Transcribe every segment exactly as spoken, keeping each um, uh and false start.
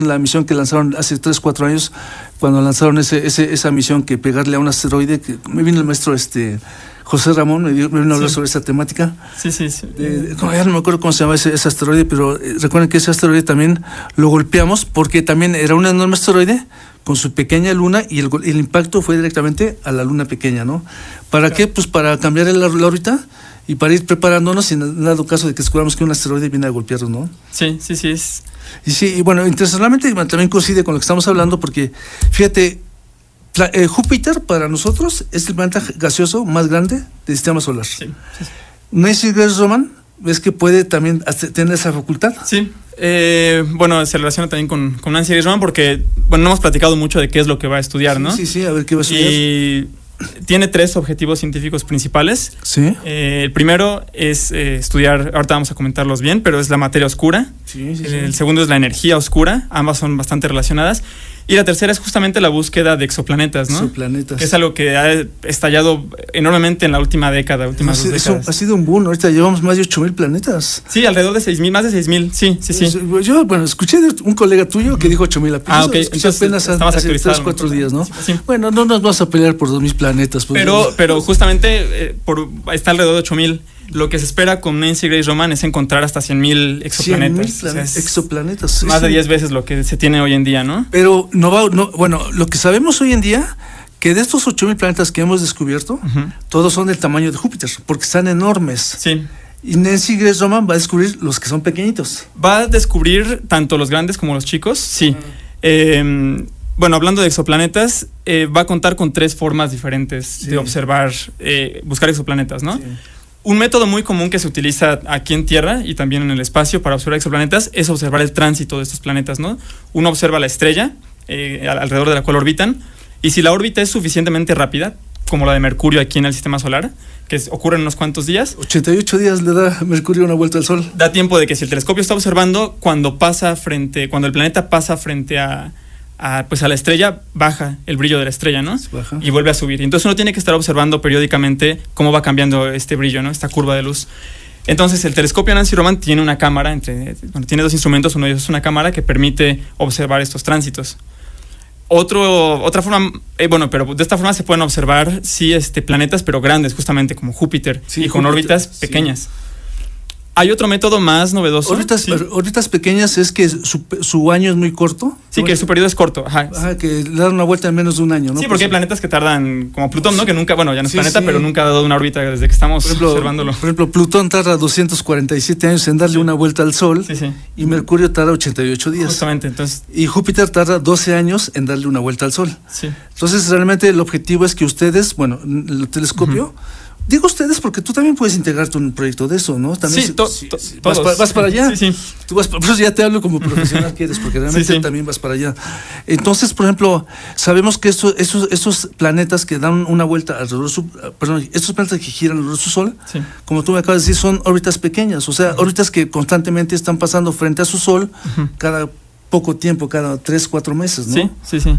La misión que lanzaron hace tres, cuatro años, cuando lanzaron ese, ese, esa misión que pegarle a un asteroide, que me vino el maestro este José Ramón, me, dio, me vino a hablar sí. sobre esa temática. Sí, sí, sí. De, no, ya no me acuerdo cómo se llama ese, ese asteroide, pero eh, recuerden que ese asteroide también lo golpeamos porque también era un enorme asteroide con su pequeña luna y el, el impacto fue directamente a la luna pequeña, ¿no? ¿Para claro. qué? Pues para cambiar la, la órbita y para ir preparándonos en dado caso de que descubramos que un asteroide viene a golpearnos, ¿no? Sí, sí, sí. Es... Y sí, y bueno, internacionalmente también coincide con lo que estamos hablando porque, fíjate, eh, Júpiter para nosotros es el planeta gaseoso más grande del sistema solar. Sí, sí. Nancy Grace Roman, ¿ves que puede también tener esa facultad? Sí. Eh, bueno, se relaciona también con, con Nancy Grace Roman porque, bueno, no hemos platicado mucho de qué es lo que va a estudiar, sí, ¿no? Sí, sí, a ver qué va a estudiar. Y tiene tres objetivos científicos principales. Sí. Eh, el primero es eh, estudiar, ahorita vamos a comentarlos bien, pero es la materia oscura. Sí, sí, eh, sí. El segundo es la energía oscura, ambas son bastante relacionadas. Y la tercera es justamente la búsqueda de exoplanetas, ¿no? Exoplanetas. Que es algo que ha estallado enormemente en la última década, últimas ha, dos eso décadas. Ha sido un boom, ahorita llevamos más de ocho mil planetas. Sí, alrededor de seis mil, más de seis mil, sí, sí, sí. Yo, bueno, escuché de un colega tuyo que dijo ocho mil. Ah, ok. Entonces, apenas hace tres, cuatro días, ¿no? Sí, sí. Bueno, no nos vamos a pelear por dos mil planetas. Pues, pero, ¿no? pero justamente eh, por, está alrededor de ocho mil. Lo que se espera con Nancy Grace Roman es encontrar hasta cien mil exoplanetas. cien mil o sea, exoplanetas. Más sí. de diez veces lo que se tiene hoy en día, ¿no? Pero no va, no, bueno, lo que sabemos hoy en día, que de estos ocho mil planetas que hemos descubierto, uh-huh. todos son del tamaño de Júpiter, porque están enormes. Sí. Y Nancy Grace Roman va a descubrir los que son pequeñitos. Va a descubrir tanto los grandes como los chicos, sí. Uh-huh. Eh, bueno, hablando de exoplanetas, eh, va a contar con tres formas diferentes sí. de observar, eh, buscar exoplanetas, ¿no? Sí. Un método muy común que se utiliza aquí en Tierra y también en el espacio para observar exoplanetas es observar el tránsito de estos planetas, ¿no? Uno observa la estrella eh, alrededor de la cual orbitan, y si la órbita es suficientemente rápida, como la de Mercurio aquí en el sistema solar, que es, ocurre en unos cuantos días. ochenta y ocho días le da Mercurio una vuelta al Sol. Da tiempo de que si el telescopio está observando, cuando pasa frente, cuando el planeta pasa frente a A, pues a la estrella, baja el brillo de la estrella, ¿no? Baja. Y vuelve a subir. Entonces uno tiene que estar observando periódicamente cómo va cambiando este brillo, ¿no? Esta curva de luz. Entonces el telescopio Nancy Roman tiene una cámara, entre, bueno, tiene dos instrumentos, uno de ellos es una cámara que permite observar estos tránsitos. Otro, otra forma, eh, bueno, pero de esta forma se pueden observar, sí, este, planetas, pero grandes, justamente como Júpiter, sí, y con Júpiter, órbitas pequeñas. Sí. Hay otro método más novedoso. Órbitas, sí. órbitas pequeñas es que su, su año es muy corto. Sí, que su periodo es corto. Ajá. Ajá, que le dan una vuelta en menos de un año, ¿no? Sí, porque hay planetas que tardan, como Plutón, ¿no? Que nunca, bueno, ya no es sí, planeta, sí. pero nunca ha dado una órbita desde que estamos por ejemplo, observándolo. Por ejemplo, Plutón tarda doscientos cuarenta y siete años en darle sí. una vuelta al Sol. Sí, sí. Y Mercurio tarda ochenta y ocho días. Justamente, entonces. Y Júpiter tarda doce años en darle una vuelta al Sol. Sí. Entonces, realmente el objetivo es que ustedes, bueno, el telescopio. Uh-huh. Digo ustedes porque tú también puedes integrarte en un proyecto de eso, ¿no? También sí, to, sí, to, sí, vas, para, vas para allá. Sí, sí. Tú vas, por eso ya te hablo como profesional que eres, porque realmente sí, sí. también vas para allá. Entonces, por ejemplo, sabemos que estos, estos, estos planetas que dan una vuelta alrededor de su, perdón, estos planetas que giran alrededor de su Sol, sí. como tú me acabas de decir, son órbitas pequeñas, o sea, uh-huh. órbitas que constantemente están pasando frente a su Sol uh-huh. cada poco tiempo, cada tres, cuatro meses, ¿no? Sí, sí, sí.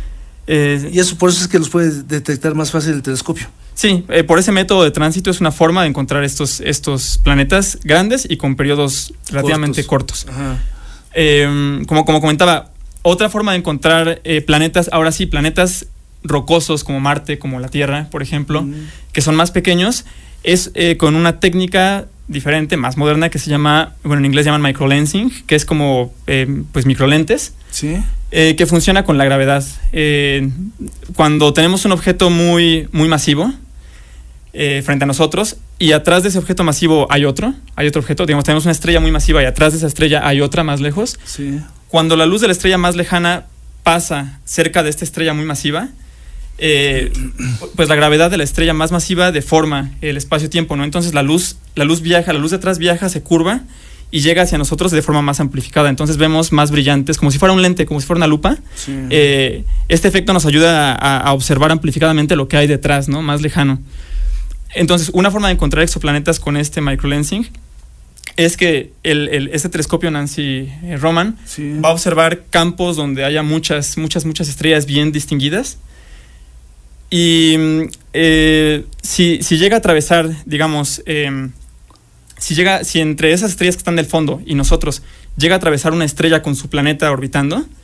Eh, y eso por eso es que los puede detectar más fácil el telescopio. Sí, eh, por ese método de tránsito es una forma de encontrar estos, estos planetas grandes y con periodos relativamente cortos. cortos. Ajá. Eh, como, como comentaba, otra forma de encontrar eh, planetas, ahora sí, planetas rocosos como Marte, como la Tierra, por ejemplo, mm. que son más pequeños, es eh, con una técnica diferente, más moderna, que se llama, bueno, en inglés llaman microlensing, que es como eh, pues microlentes. Sí. Eh, que funciona con la gravedad. Eh, cuando tenemos un objeto muy, muy masivo eh, frente a nosotros y atrás de ese objeto masivo hay otro, hay otro objeto, digamos, tenemos una estrella muy masiva y atrás de esa estrella hay otra más lejos. Sí. Cuando la luz de la estrella más lejana pasa cerca de esta estrella muy masiva, eh, pues la gravedad de la estrella más masiva deforma el espacio-tiempo, ¿no? Entonces la luz, la luz viaja, la luz de atrás viaja, se curva y llega hacia nosotros de forma más amplificada. Entonces vemos más brillantes, como si fuera un lente, como si fuera una lupa. Sí. Eh, este efecto nos ayuda a, a observar amplificadamente lo que hay detrás, ¿no? Más lejano. Entonces, una forma de encontrar exoplanetas con este microlensing es que el, el, este telescopio Nancy Roman sí. va a observar campos donde haya muchas, muchas, muchas estrellas bien distinguidas. Y eh, si, si llega a atravesar, digamos, eh, si llega, si entre esas estrellas que están del fondo y nosotros llega a atravesar una estrella con su planeta orbitando,